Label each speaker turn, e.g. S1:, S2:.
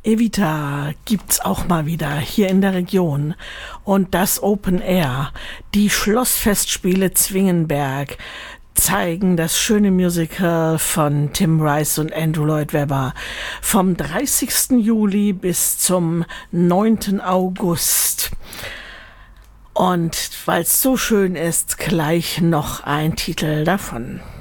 S1: Evita gibt's auch mal wieder hier in der Region. Und das Open Air, die Schlossfestspiele Zwingenberg, zeigen das schöne Musical von Tim Rice und Andrew Lloyd Webber vom 30. Juli bis zum 9. August. Und weil es so schön ist, gleich noch ein Titel davon.